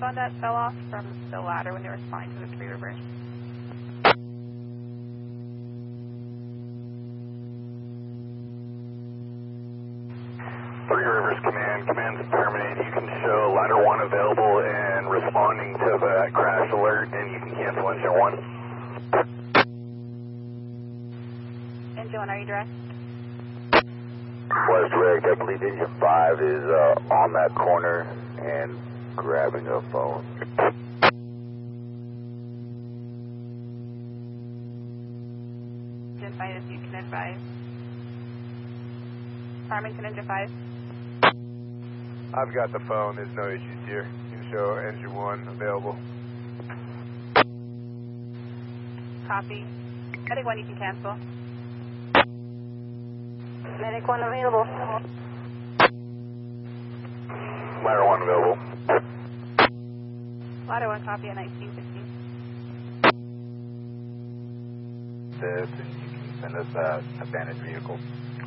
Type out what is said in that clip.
phone that fell off from the ladder when they were flying to the Three Rivers. Three Rivers Command, command's terminated. You can show ladder 1 available and responding to that crash alert, and you can cancel engine 1. Engine 1, are you direct? Was direct. I believe engine 5 is on that corner and grabbing a phone. Engine 5, if you can advise. Farmington, engine 5. I've got the phone. There's no issues here. You can show engine 1 available. Copy. Medic 1, you can cancel. Medic 1 available. Ladder 1 available. Ladder 1, copy at 1950. This, and you can send us a abandoned vehicle.